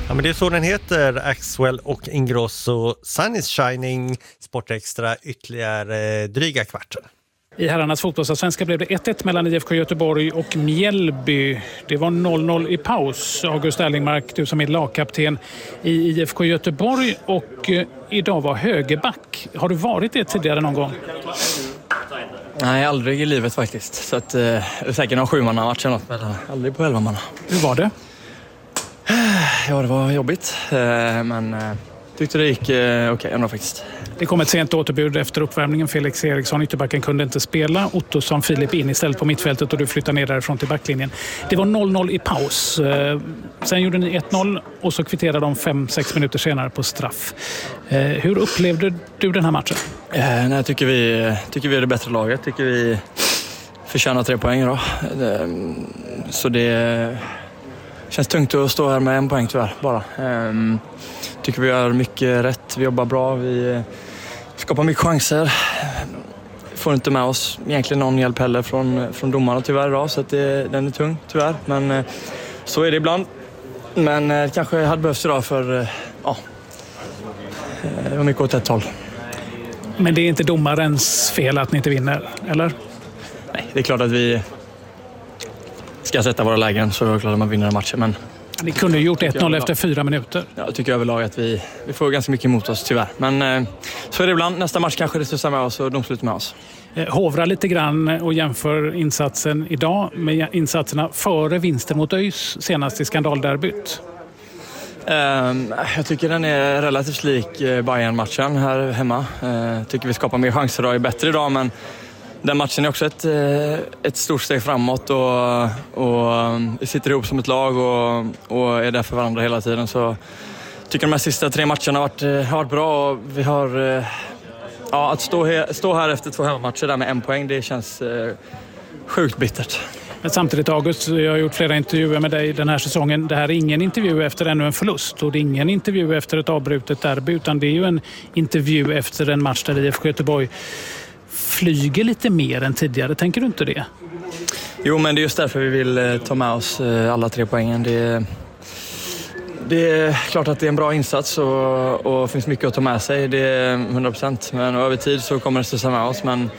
Ja, men det är så den heter, Axwell och Ingrosso. Sun is shining, Sportextra, ytterligare dryga kvarten. I herrarnas fotbollsallsvenska blev det 1-1 mellan IFK Göteborg och Mjällby. Det var 0-0 i paus. August Erlingmark, du som är lagkapten i IFK Göteborg och idag var högerback. Har du varit det tidigare någon gång? Nej, aldrig i livet faktiskt. Så att, säkert någon 7-manna-match eller något, men aldrig på 11-manna. Hur var det? Ja, det var jobbigt, men tyckte det gick okej ändå faktiskt. Det kom ett sent återbud efter uppvärmningen. Felix Eriksson, ytterbacken, kunde inte spela. Ottosson, Filip in istället på mittfältet och du flyttar ner därifrån till backlinjen. Det var 0-0 i paus. Sen gjorde ni 1-0 och så kvitterade de 5-6 minuter senare på straff. Hur upplevde du den här matchen? Nej, tycker vi är det bättre laget. Tycker vi förtjänar 3 poäng då. Så det känns tungt att stå här med 1 poäng tyvärr bara. Tycker vi gör mycket rätt, vi jobbar bra, vi skapar mycket chanser. Får inte med oss egentligen någon hjälp heller från domarna tyvärr idag, så att den är tung tyvärr. Men så är det ibland. Men det kanske hade behövts idag för det var mycket åt ett håll. Men det är inte domarens fel att ni inte vinner, eller? Nej, det är klart att vi ska sätta våra lägen, så är det klart att man vinner matchen, men ni kunde ju gjort 1-0 efter 4 minuter. Jag tycker överlag att vi får ganska mycket emot oss tyvärr. Men så är det ibland. Nästa match kanske det stussar med oss och domslut med oss. Hovra lite grann och jämför insatsen idag med insatserna före vinsten mot ÖIS senast i skandalderbyt. Jag tycker den är relativt lik Bayern-matchen här hemma. Tycker vi skapar mer chanser och är bättre idag, men den matchen är också ett stort steg framåt och vi sitter ihop som ett lag och är där för varandra hela tiden. Så tycker de här sista 3 matcherna har varit bra och vi har att stå här efter 2 hemmamatcher där med 1 poäng, det känns sjukt bittert. Men samtidigt, August, jag har gjort flera intervjuer med dig den här säsongen. Det här är ingen intervju efter ännu en förlust och det är ingen intervju efter ett avbrutet derby, utan det är ju en intervju efter en match där IFK Göteborg flyger lite mer än tidigare. Tänker du inte det? Jo, men det är just därför vi vill ta med oss alla 3 poängen. Det är klart att det är en bra insats och finns mycket att ta med sig. Det är 100%. Men över tid så kommer det stussa med oss. Men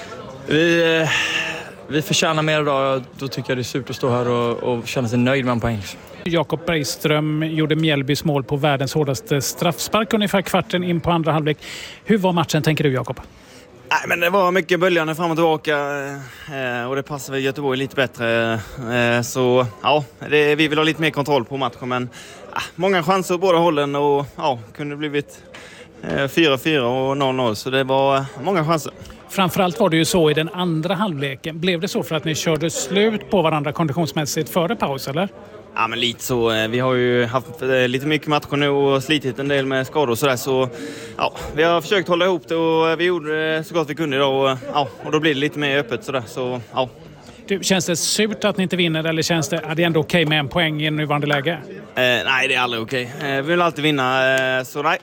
vi förtjänar mer idag. Då tycker jag det är super att stå här och känna sig nöjd med en poäng. Jakob Bergström gjorde Mjällbys mål på världens hårdaste straffspark ungefär kvarten in på andra halvlek. Hur var matchen, tänker du, Jakob? Nej, men det var mycket böljande fram och tillbaka och det passar väl Göteborg lite bättre. Så ja, vi vill ha lite mer kontroll på matchen, men många chanser på båda hållen och kunde blivit 4-4 och 0-0, så det var många chanser. Framförallt var det ju så i den andra halvleken. Blev det så för att ni körde slut på varandra konditionsmässigt före paus, eller? Ja, men lite så. Vi har ju haft lite mycket matcher nu och slitit en del med skador och sådär. Så ja, vi har försökt hålla ihop det och vi gjorde det så gott vi kunde idag. Och då blir det lite mer öppet sådär. Så, ja. Du, känns det surt att ni inte vinner eller känns det ändå okej med 1 poäng i nuvarande läge? Nej, det är aldrig okej. Vi vill alltid vinna. Så nej,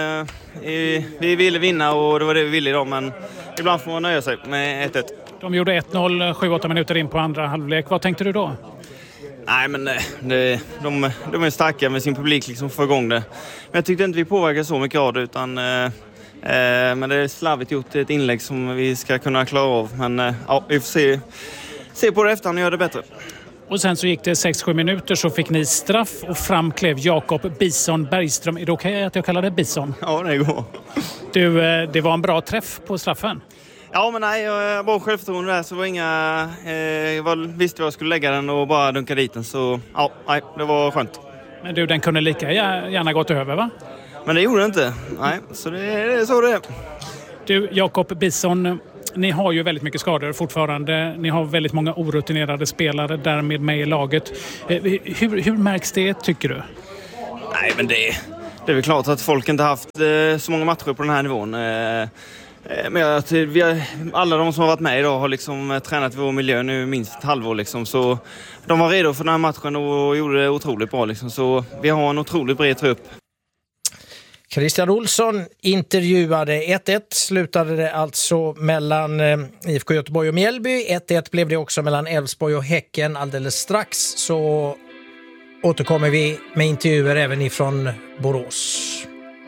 vi ville vinna och det var det vi ville idag. Men ibland får man nöja sig med 1-1. De gjorde 1-0 7-8 minuter in på andra halvlek. Vad tänkte du då? Nej, men de är starka med sin publik liksom för igång det. Men jag tyckte inte vi påverkade så mycket av det, utan men det är slarvigt gjort, ett inlägg som vi ska kunna klara av. Men vi får se på det efter och göra det bättre. Och sen så gick det 6-7 minuter så fick ni straff och fram klev Jakob Bison Bergström. Är det okej att jag kallar det Bison? Ja, det går. Du, det var en bra träff på straffen. Ja, men nej, jag var självförtroende där, så var jag visste vad jag skulle lägga den och bara dunka dit den, så det var skönt. Men du, den kunde lika gärna gått över, va? Men det gjorde det inte, nej, så det är så det är. Du, Jakob Bison, ni har ju väldigt mycket skador fortfarande. Ni har väldigt många orutinerade spelare därmed med i laget. Hur märks det, tycker du? Nej, men det är väl klart att folk inte haft så många matcher på den här nivån. Men att alla de som har varit med idag har liksom tränat i vår miljö nu minst ett halvår liksom, så de var redo för den här matchen och gjorde det otroligt bra liksom, så vi har en otroligt bred trupp. Christian Olsson intervjuade. 1-1 slutade det alltså mellan IFK Göteborg och Mjällby. 1-1 blev det också mellan Elfsborg och Häcken alldeles strax, så återkommer vi med intervjuer även ifrån Borås.